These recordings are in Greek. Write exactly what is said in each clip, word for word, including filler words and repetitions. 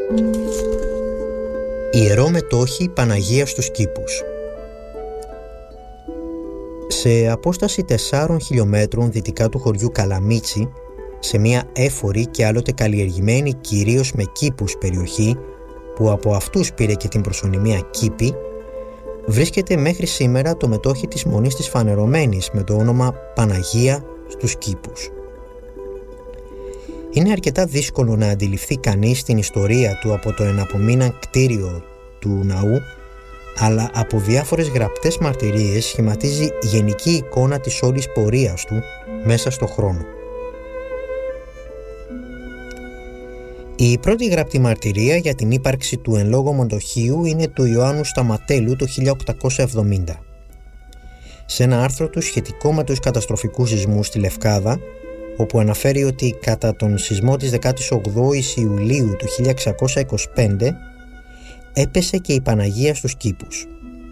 Ιερό μετόχι Παναγία στους Κήπους. Σε απόσταση τεσσάρων χιλιόμετρων δυτικά του χωριού Καλαμίτσι, σε μια έφορη και άλλοτε καλλιεργημένη κυρίως με κήπους περιοχή, που από αυτούς πήρε και την προσωνυμία Κήπη, βρίσκεται μέχρι σήμερα το μετόχι της Μονής της Φανερωμένης με το όνομα Παναγία στους Κήπους. Είναι αρκετά δύσκολο να αντιληφθεί κανείς την ιστορία του από το εναπομείναν κτίριο του ναού, αλλά από διάφορες γραπτές μαρτυρίες σχηματίζει γενική εικόνα της όλης πορείας του μέσα στο χρόνο. Η πρώτη γραπτή μαρτυρία για την ύπαρξη του εν λόγω μετοχείου είναι του Ιωάννου Σταματέλου το χίλια οκτακόσια εβδομήντα. Σε ένα άρθρο του σχετικό με τους καταστροφικούς σεισμούς στη Λευκάδα, όπου αναφέρει ότι κατά τον σεισμό της δεκάτης όγδοης Ιουλίου του χίλια εξακόσια είκοσι πέντε έπεσε και η Παναγία στους Κήπους.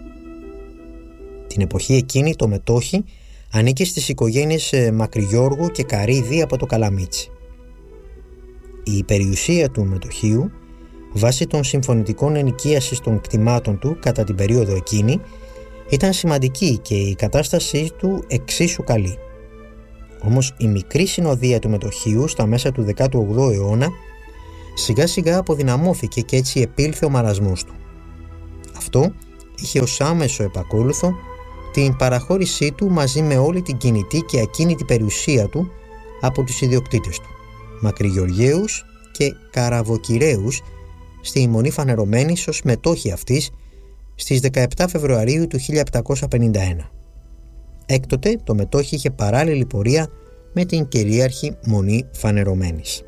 Την εποχή εκείνη το μετόχι ανήκε στις οικογένειες Μακρυγιώργου και Καρύδη από το Καλαμίτσι. Η περιουσία του μετοχείου, βάσει των συμφωνητικών ενοικίασης των κτημάτων του κατά την περίοδο εκείνη, ήταν σημαντική και η κατάστασή του εξίσου καλή. Όμως η μικρή συνοδεία του μετοχείου στα μέσα του δέκατου όγδοου αιώνα σιγά σιγά αποδυναμώθηκε και έτσι επήλθε ο μαρασμός του. Αυτό είχε ως άμεσο επακόλουθο την παραχώρησή του μαζί με όλη την κινητή και ακίνητη περιουσία του από τους ιδιοκτήτες του, Μακρυγεωργαίους και Καραβοκυραίους, στη Μονή Φανερωμένης ως μετόχοι αυτής στις δεκαεπτά Φεβρουαρίου του χίλια επτακόσια πενήντα ένα. Έκτοτε το μετόχι είχε παράλληλη πορεία με την κυρίαρχη Μονή Φανερωμένης.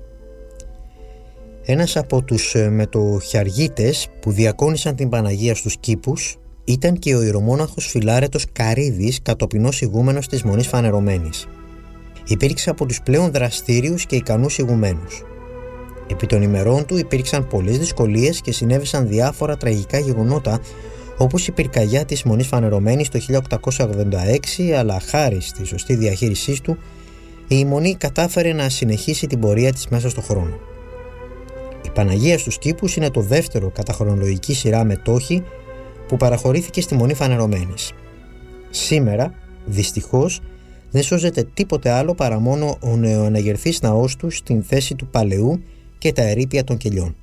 Ένας από τους μετοχιαργίτες που διακόνησαν την Παναγία στους Κήπους ήταν και ο ιερομόναχος Φιλάρετος Καρύδης, κατοπινός ηγούμενος της Μονής Φανερωμένης. Υπήρξε από τους πλέον δραστήριους και ικανούς ηγουμένους. Επί των ημερών του υπήρξαν πολλές δυσκολίες και συνέβησαν διάφορα τραγικά γεγονότα, όπως η πυρκαγιά της Μονής Φανερωμένης το χίλια οκτακόσια ογδόντα έξι, αλλά χάρη στη σωστή διαχείρισή του, η Μονή κατάφερε να συνεχίσει την πορεία της μέσα στο χρόνο. Η Παναγία στους Κήπους είναι το δεύτερο κατά χρονολογική σειρά μετόχι που παραχωρήθηκε στη Μονή Φανερωμένης. Σήμερα, δυστυχώς, δεν σώζεται τίποτε άλλο παρά μόνο ο νεοαναγερθής ναός του στην θέση του παλαιού και τα ερείπια των κελιών.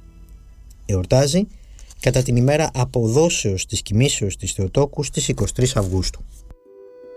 Εορτάζει κατά την ημέρα αποδόσεως της κοιμήσεως της Θεοτόκου στις εικοστή τρίτη Αυγούστου.